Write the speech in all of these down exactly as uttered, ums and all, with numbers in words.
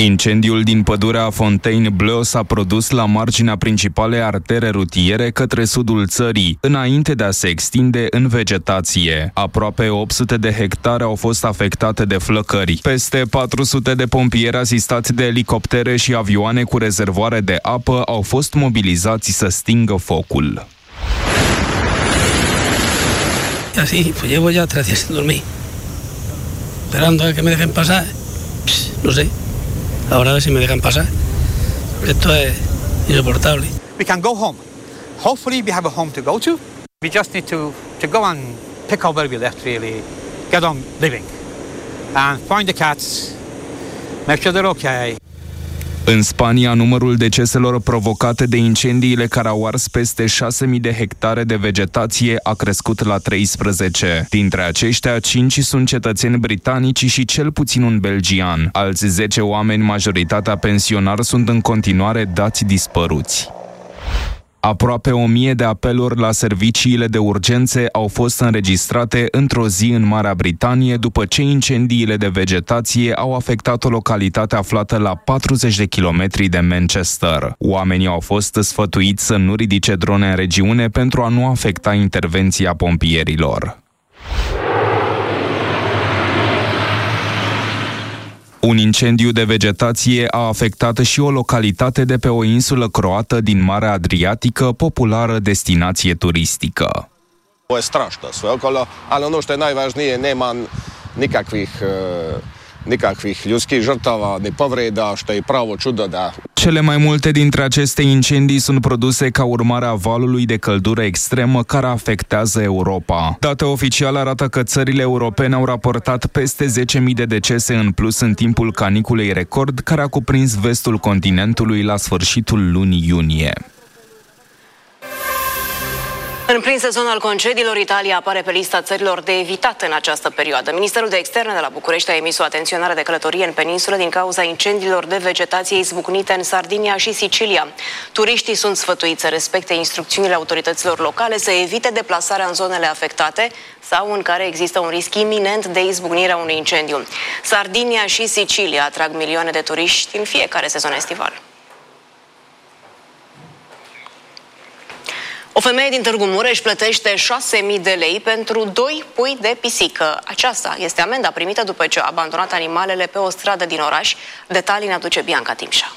Incendiul din pădurea Fontainebleau s-a produs la marginea principalei artere rutiere către sudul țării, înainte de a se extinde în vegetație. Aproape opt sute de hectare au fost afectate de flăcări. Peste patru sute de pompieri asistați de elicoptere și avioane cu rezervoare de apă au fost mobilizați să stingă focul. Así, pues llevo ya tres días sin dormir, esperando a que me dejen pasar. Pss, no sé. Ahora a ver si me dejan pasar. Esto es insoportable. We can go home. Hopefully we have a home to go to. We just need to, to go and pick up where we left, really. Get on living. And find the cats. Make sure they're okay. În Spania, numărul deceselor provocate de incendiile care au ars peste șase mii de hectare de vegetație a crescut la treisprezece. Dintre aceștia, cinci sunt cetățeni britanici și cel puțin un belgian. Alți zece oameni, majoritatea pensionari, sunt în continuare dați dispăruți. Aproape o mie de apeluri la serviciile de urgențe au fost înregistrate într-o zi în Marea Britanie după ce incendiile de vegetație au afectat o localitate aflată la patruzeci de kilometri de Manchester. Oamenii au fost sfătuiți să nu ridice drone în regiune pentru a nu afecta intervenția pompierilor. Un incendiu de vegetație a afectat și o localitate de pe o insulă croată din Marea Adriatică, populară destinație turistică. To je strašno sve okolo, ali ono što je najvažnije, nema nikakvih nikakvih ljudskih žrtava ni povreda, što je pravo čudo da... Cele mai multe dintre aceste incendii sunt produse ca urmare a valului de căldură extremă care afectează Europa. Date oficiale arată că țările europene au raportat peste zece mii de decese în plus în timpul caniculei record, care a cuprins vestul continentului la sfârșitul lunii iunie. În plin sezon al concediilor, Italia apare pe lista țărilor de evitat în această perioadă. Ministerul de Externe de la București a emis o atenționare de călătorie în peninsulă din cauza incendiilor de vegetație izbucnite în Sardinia și Sicilia. Turiștii sunt sfătuiți să respecte instrucțiunile autorităților locale, să evite deplasarea în zonele afectate sau în care există un risc iminent de izbucnirea unui incendiu. Sardinia și Sicilia atrag milioane de turiști în fiecare sezon estival. O femeie din Târgu Mureș plătește șase mii de lei pentru doi pui de pisică. Aceasta este amenda primită după ce a abandonat animalele pe o stradă din oraș. Detalii ne aduce Bianca Timșa.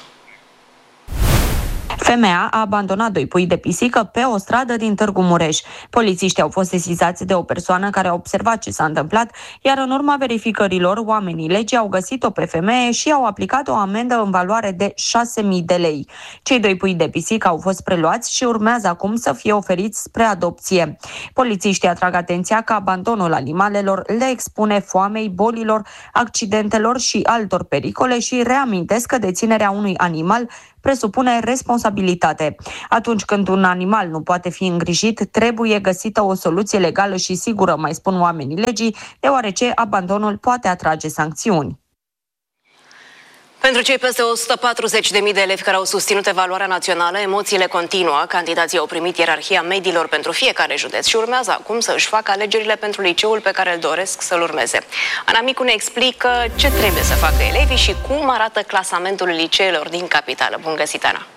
Femeia a abandonat doi pui de pisică pe o stradă din Târgu Mureș. Polițiștii au fost sesizați de o persoană care a observat ce s-a întâmplat, iar în urma verificărilor, oamenii legii au găsit-o pe femeie și au aplicat o amendă în valoare de șase mii de lei. Cei doi pui de pisică au fost preluați și urmează acum să fie oferiți spre adopție. Polițiștii atrag atenția că abandonul animalelor le expune foamei, bolilor, accidentelor și altor pericole și reamintesc că deținerea unui animal presupune responsabilitate. Atunci când un animal nu poate fi îngrijit, trebuie găsită o soluție legală și sigură, mai spun oamenii legii, deoarece abandonul poate atrage sancțiuni. Pentru cei peste o sută patruzeci de mii de elevi care au susținut evaluarea națională, emoțiile continuă. Candidații au primit ierarhia mediilor pentru fiecare județ și urmează acum să își facă alegerile pentru liceul pe care îl doresc să-l urmeze. Ana Micu ne explică ce trebuie să facă elevii și cum arată clasamentul liceelor din capitală. Bun găsit, Ana!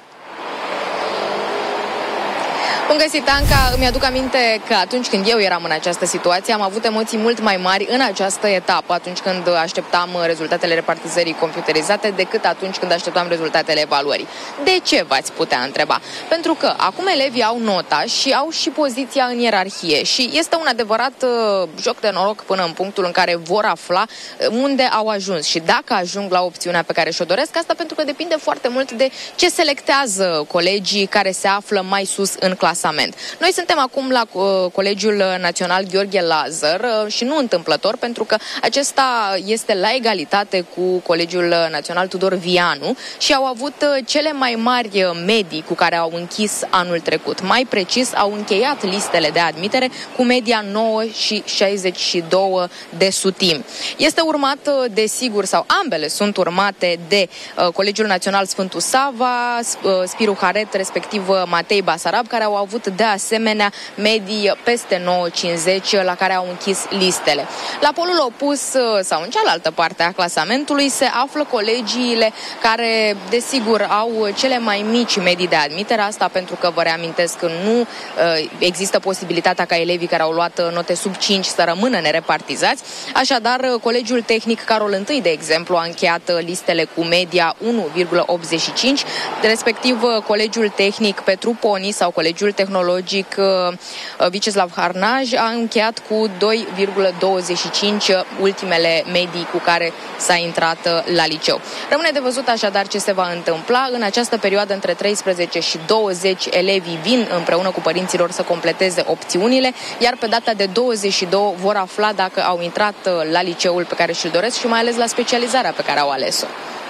Bun găsit, Anca! Îmi aduc aminte că atunci când eu eram în această situație am avut emoții mult mai mari în această etapă, atunci când așteptam rezultatele repartizării computerizate, decât atunci când așteptam rezultatele evaluării. De ce, v-ați putea întreba? Pentru că acum elevii au nota și au și poziția în ierarhie și este un adevărat uh, joc de noroc până în punctul în care vor afla unde au ajuns și dacă ajung la opțiunea pe care și-o doresc, asta pentru că depinde foarte mult de ce selectează colegii care se află mai sus în clasă. Noi suntem acum la uh, Colegiul Național Gheorghe Lazar uh, și nu întâmplător, pentru că acesta este la egalitate cu Colegiul Național Tudor Vianu și au avut uh, cele mai mari medii cu care au închis anul trecut. Mai precis, au încheiat listele de admitere cu media nouă și șaizeci și doi de sutimi. Este urmat, uh, desigur, sau ambele sunt urmate de uh, Colegiul Național Sfântul Sava, uh, Spiru Haret, respectiv uh, Matei Basarab, care au avut avut de asemenea medii peste nouă virgulă cincizeci la care au închis listele. La polul opus sau în cealaltă parte a clasamentului se află colegiile care, desigur, au cele mai mici medii de admitere, asta pentru că, vă reamintesc, că nu există posibilitatea ca elevii care au luat note sub cinci să rămână nerepartizați. Așadar, Colegiul Tehnic Carol I, de exemplu, a încheiat listele cu media unu virgulă optzeci și cinci, respectiv Colegiul Tehnic Petru Poni sau Colegiul Tehnologic Viceslav Harnaj a încheiat cu doi virgulă douăzeci și cinci ultimele medii cu care s-a intrat la liceu. Rămâne de văzut așadar ce se va întâmpla. În această perioadă, între treisprezece și douăzeci, elevii vin împreună cu părinților să completeze opțiunile, iar pe data de douăzeci și doi vor afla dacă au intrat la liceul pe care și-l doresc și mai ales la specializarea pe care au ales-o.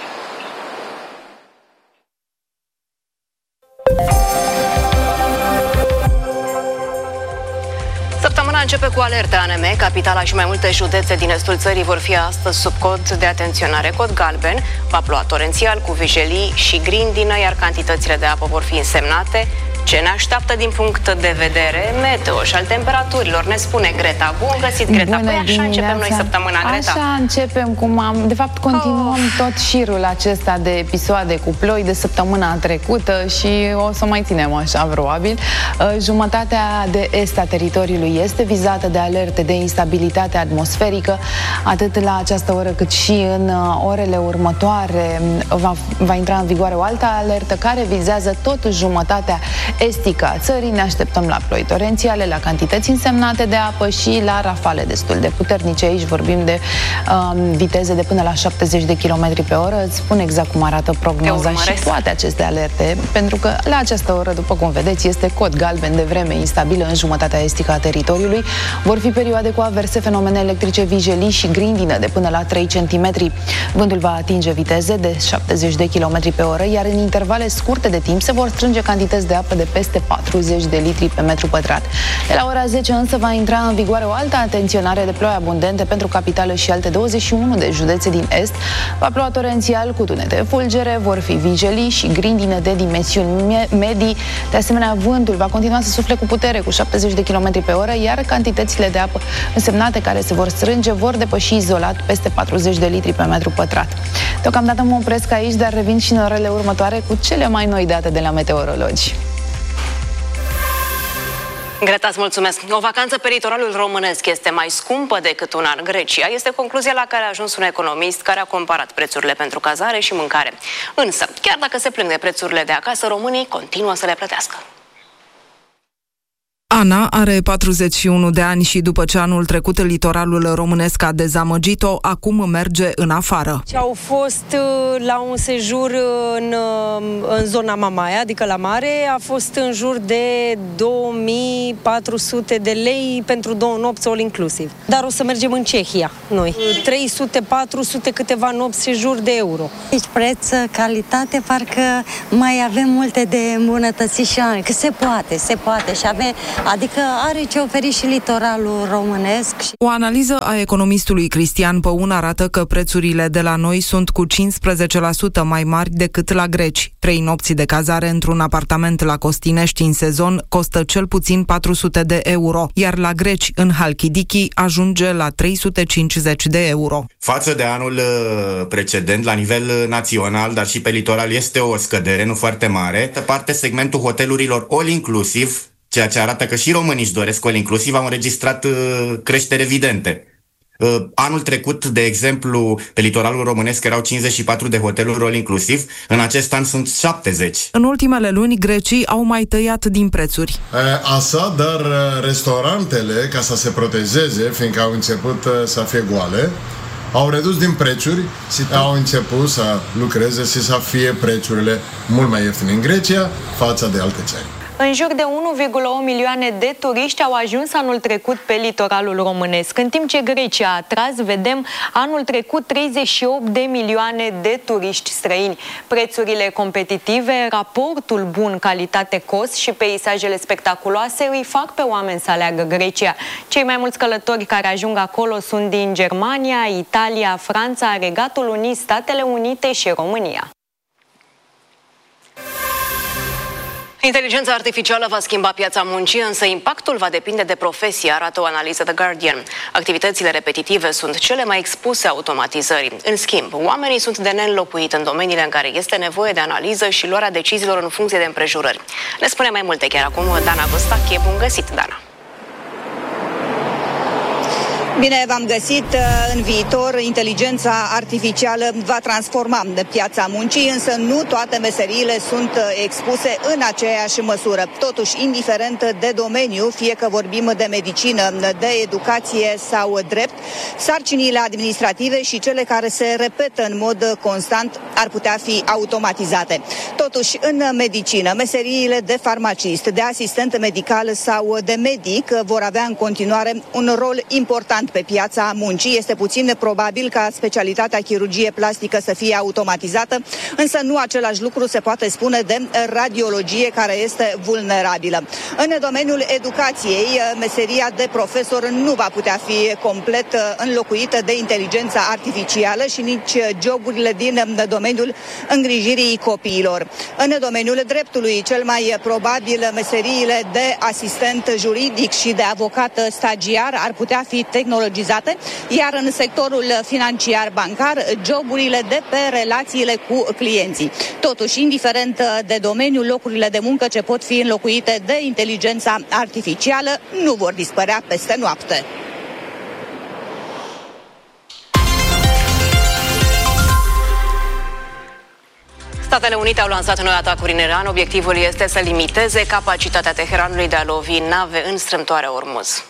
Săptămâna începe cu alertă A N M. Capitala și mai multe județe din estul țării vor fi astăzi sub cod de atenționare, cod galben. Va ploua torențial cu vijelii și grindină, iar cantitățile de apă vor fi însemnate. Ce ne așteaptă din punct de vedere meteo și al temperaturilor, ne spune Greta. Bun găsit, Greta. Bună păi așa începem noi săptămâna, Greta. Așa începem, cum am, de fapt continuăm oh. tot șirul acesta de episoade cu ploi de săptămâna trecută și o să mai ținem așa, probabil. Jumătatea de est a teritoriului este vizată de alerte de instabilitate atmosferică, atât la această oră cât și în orele următoare va, va intra în vigoare o altă alertă care vizează tot jumătatea estică a țării. Ne așteptăm la ploi torențiale, la cantități însemnate de apă și la rafale destul de puternice. Aici vorbim de um, viteze de până la șaptezeci de kilometri pe oră. Îți spun exact cum arată prognoza și toate aceste alerte, pentru că la această oră, după cum vedeți, este cod galben de vreme instabilă în jumătatea estică a teritoriului. Vor fi perioade cu averse, fenomene electrice, vijelii și grindină de până la trei centimetri. Vântul va atinge viteze de șaptezeci de kilometri pe oră, iar în intervale scurte de timp se vor strânge cantități de apă de peste patruzeci de litri pe metru pătrat. De la ora zece însă va intra în vigoare o altă atenționare de ploi abundente pentru capitală și alte douăzeci și unu de județe din est. Va ploua torențial cu tunete fulgere, vor fi vijelii și grindine de dimensiuni medii. De asemenea, vântul va continua să sufle cu putere cu șaptezeci de kilometri pe oră, iar cantitățile de apă însemnate care se vor strânge vor depăși izolat peste patruzeci de litri pe metru pătrat. Deocamdată mă opresc aici, dar revin și în orele următoare cu cele mai noi date de la meteorologi. Greta, îți mulțumesc. O vacanță pe litoralul românesc este mai scumpă decât una în Grecia. Este concluzia la care a ajuns un economist care a comparat prețurile pentru cazare și mâncare. Însă, chiar dacă se plâng de prețurile de acasă, românii continuă să le plătească. Ana are patruzeci și unu de ani și după ce anul trecut litoralul românesc a dezamăgit-o, acum merge în afară. Au fost la un sejur în, în zona Mamaia, adică la mare, a fost în jur de două mii patru sute de lei pentru două nopți all inclusiv. Dar o să mergem în Cehia, noi. trei sute patru sute câteva nopți sejur de euro. Deci preț, calitate, parcă mai avem multe de îmbunătățit și că se poate, se poate și avem. Adică are ce oferi și litoralul românesc. O analiză a economistului Cristian Păun arată că prețurile de la noi sunt cu cincisprezece la sută mai mari decât la greci. Trei nopți de cazare într-un apartament la Costinești în sezon costă cel puțin patru sute de euro, iar la greci în Halkidiki ajunge la trei sute cincizeci de euro. Față de anul precedent, la nivel național, dar și pe litoral, este o scădere, nu foarte mare. Pe parte, segmentul hotelurilor all-inclusiv, ceea ce arată că și românii își doresc all inclusiv, au înregistrat uh, creștere evidente. Uh, anul trecut, de exemplu, pe litoralul românesc erau cincizeci și patru de hoteluri all inclusiv, în acest an sunt șaptezeci. În ultimele luni, grecii au mai tăiat din prețuri. Asta, dar restaurantele, ca să se protejeze, fiindcă au început să fie goale, au redus din prețuri și au început să lucreze și să fie prețurile mult mai ieftine în Grecia față de alte țări. În jur de unu virgulă opt milioane de turiști au ajuns anul trecut pe litoralul românesc. În timp ce Grecia a atras, vedem anul trecut treizeci și opt de milioane de turiști străini. Prețurile competitive, raportul bun calitate-cost și peisajele spectaculoase îi fac pe oameni să aleagă Grecia. Cei mai mulți călători care ajung acolo sunt din Germania, Italia, Franța, Regatul Unit, Statele Unite și România. Inteligența artificială va schimba piața muncii, însă impactul va depinde de profesie, arată o analiză The Guardian. Activitățile repetitive sunt cele mai expuse automatizării. În schimb, oamenii sunt de neînlocuit în domeniile în care este nevoie de analiză și luarea deciziilor în funcție de împrejurări. Ne spune mai multe chiar acum Dana Gostache. Bun găsit, Dana! Bine v-am găsit. În viitor, inteligența artificială va transforma piața muncii, însă nu toate meseriile sunt expuse în aceeași măsură. Totuși, indiferent de domeniu, fie că vorbim de medicină, de educație sau drept, sarcinile administrative și cele care se repetă în mod constant ar putea fi automatizate. Totuși, în medicină, meseriile de farmacist, de asistent medical sau de medic vor avea în continuare un rol important pe piața muncii. Este puțin probabil ca specialitatea chirurgie plastică să fie automatizată, însă nu același lucru se poate spune de radiologie, care este vulnerabilă. În domeniul educației, meseria de profesor nu va putea fi complet înlocuită de inteligența artificială și nici joburile din domeniul îngrijirii copiilor. În domeniul dreptului, cel mai probabil meseriile de asistent juridic și de avocat stagiar ar putea fi tehnologizate, iar în sectorul financiar bancar, joburile de pe relațiile cu clienții. Totuși, indiferent de domeniu, locurile de muncă ce pot fi înlocuite de inteligența artificială nu vor dispărea peste noapte. Statele Unite au lansat noi atacuri în Iran. Obiectivul este să limiteze capacitatea Teheranului de a lovi nave în strâmtoarea Ormuz.